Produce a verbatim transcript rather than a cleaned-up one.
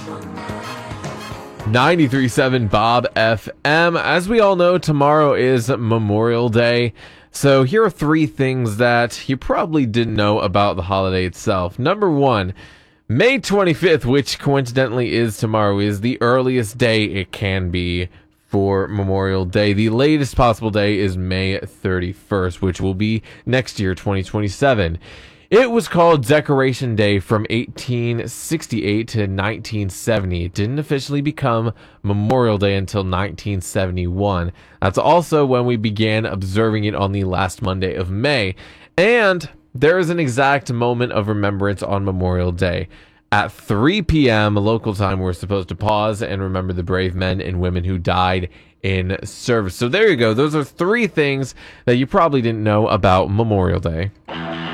ninety-three point seven Bob F M. As we all know, tomorrow is Memorial Day. So here are three things that you probably didn't know about the holiday itself. Number one, May twenty-fifth, which coincidentally is tomorrow, is the earliest day it can be for Memorial Day. The latest possible day is May thirty-first, which will be next year, twenty twenty-seven. It was called Decoration Day from eighteen sixty-eight to nineteen seventy. It didn't officially become Memorial Day until nineteen seventy-one. That's also when we began observing it on the last Monday of May. And there is an exact moment of remembrance on Memorial Day. At three p.m. local time, we're supposed to pause and remember the brave men and women who died in service. So there you go. Those are three things that you probably didn't know about Memorial Day.